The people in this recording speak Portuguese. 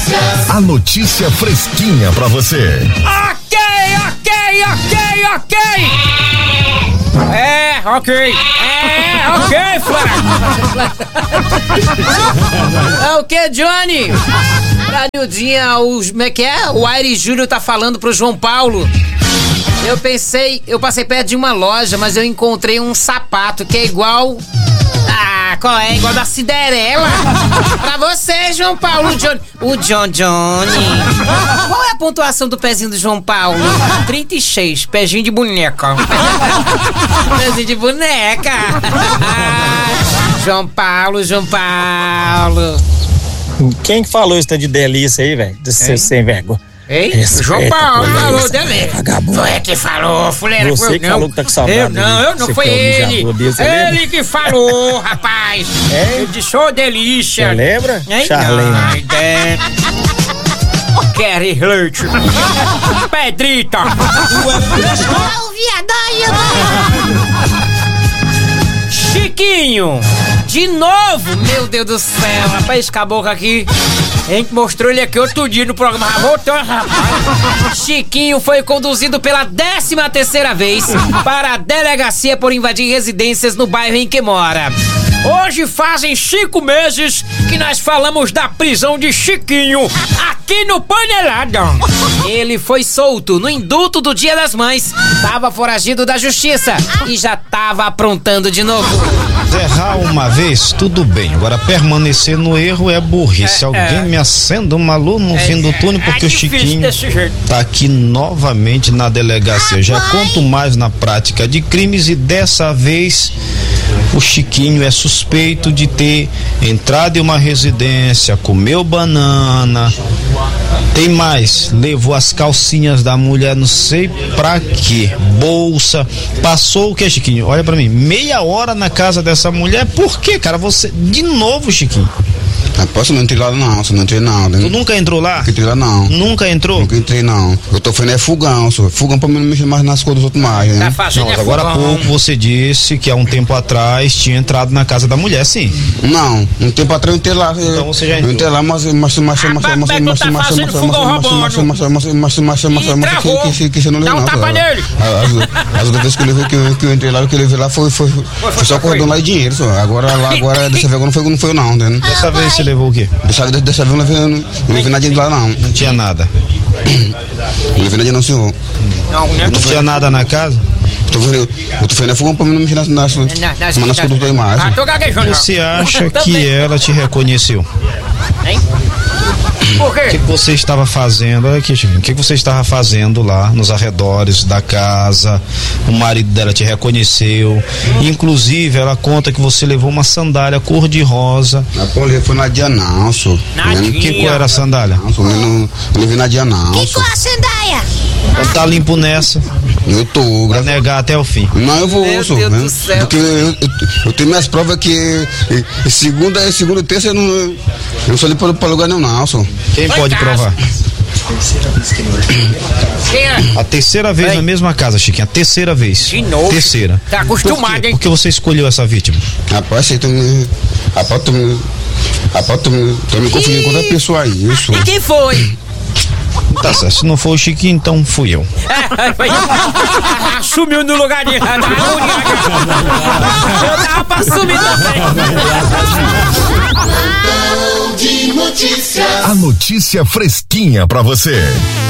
Notícias. A notícia fresquinha pra você. Ok, Flávio. É o que, Johnny? Nildinha, como é que é? O Aires Júnior tá falando pro João Paulo. Eu passei perto de uma loja, mas eu encontrei um sapato que é igual... qual é? Igual da Cinderela. Pra você, João Paulo. O Johnny. Qual é a pontuação do pezinho do João Paulo? 36, pezinho de boneca. Pezinho de boneca. João Paulo. Quem que falou isso de delícia aí, velho? Sem vergonha. Ei, João Paulo falou dele. Foi que falou, fuleira. Você que falou que tá com saudade. Eu não foi ele. Ele que falou, rapaz. Eu disse, ô delícia. Você lembra? Charlene. Kerry Hurt. Pedrita. O viadinho. Chiquinho. De novo, meu Deus do céu. Rapaz, esse caboclo aqui. A gente mostrou ele aqui outro dia no programa. Voltou, rapaz. Chiquinho foi conduzido pela 13ª vez para a delegacia por invadir residências no bairro em que mora. Hoje fazem 5 meses que nós falamos da prisão de Chiquinho aqui no Panelada. Ele foi solto no indulto do Dia das Mães, tava foragido da justiça e já tava aprontando de novo. Errar uma vez, tudo bem. Agora permanecer no erro é burrice. Alguém me acenda uma luz no fim do túnel, porque o Chiquinho tá aqui novamente na delegacia. Já conto mais na prática de crimes e dessa vez o Chiquinho é suspeito de ter entrado em uma residência, comeu banana, tem mais, levou as calcinhas da mulher, não sei pra quê, bolsa, passou o que, Chiquinho? Olha pra mim, meia hora na casa dessa mulher, por quê, cara? Você, de novo, Chiquinho? Posso não entrei lá não, não entrei não. Tu nunca entrou lá? Nunca entrei lá não. Nunca entrou? Nunca entrei não. Eu tô fazendo fogão, só. Fogão pra mim não mexer mais nas coisas dos outros mais, né? Tá fazendo não, mas agora há pouco você disse que há um tempo atrás tinha entrado na casa da mulher, sim. Não, um tempo atrás eu entrei lá. Então você já entrou. Eu entrei lá, mas que você não leu não. As outras vezes que eu entrei lá, o que eu levei lá foi só cordão lá e dinheiro, só. Agora dessa vez não foi não, entendeu? Dessa vez você levou o quê? Dessa vez eu não levei nada de lá não. Não tinha nada? Não levei nada não, senhor. Não tinha nada na casa? Eu tô fazendo fogão pra mim não mexer nas coisas da imagem. Você acha que ela te reconheceu? Hein? Por quê? O que você estava fazendo? Olha aqui, Chiquinho. O que você estava fazendo lá nos arredores da casa? O marido dela te reconheceu. Inclusive, ela conta que você levou uma sandália cor-de-rosa. Foi na dia não, senhor. Qual era a sandália? Não levei na dia não. Que com a sandália? Então tá limpo nessa. Eu tô. Vai negar até o fim. Não, eu vou, Meu senhor. Deus Né? do céu. Porque eu tenho minhas provas que segunda e terça eu não sou ali pra lugar nenhum, não, senhor. Quem pode provar? A terceira vez na mesma casa, Chiquinho. A terceira vez. De novo? Terceira. Tá acostumado, hein? Por que você escolheu essa vítima? Rapaz, você tô me confundindo com outra pessoa aí, isso. E quem foi? Tá certo, se não for o Chiquinho, então fui eu. Sumiu no lugar de errado. Eu tava pra sumir também. A notícia fresquinha pra você.